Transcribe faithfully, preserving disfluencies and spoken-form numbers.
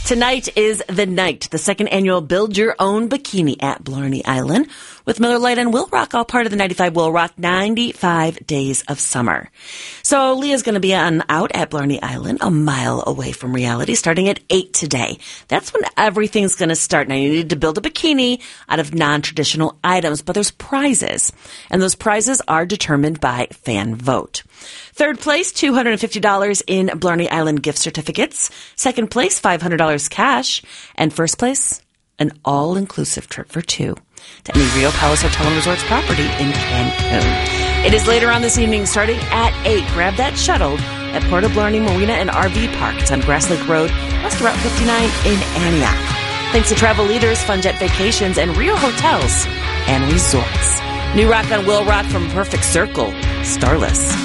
Tonight is the night, the second annual Build Your Own Bikini at Blarney Island with Miller Lite and Will Rock, all part of the ninety-five Will Rock ninety-five Days of Summer. So Leah's going to be on out at Blarney Island, a mile away from reality, starting at eight today. That's when everything's going to start. Now, you need to build a bikini out of non-traditional items, but there's prizes, and those prizes are determined by fan vote. Third place, two hundred fifty dollars in Blarney Island gift certificates. Second place, five hundred dollars cash. And first place, an all-inclusive trip for two to any Rio Palace Hotel and Resorts property in Cancun. It is later on this evening, starting at eight. Grab that shuttle at Port of Blarney Marina and R V Park. It's on Grass Lake Road, West Route fifty-nine in Antioch. Thanks to travel leaders, FunJet Vacations, and Rio Hotels and Resorts. New Rock on Will Rock from Perfect Circle, Starless.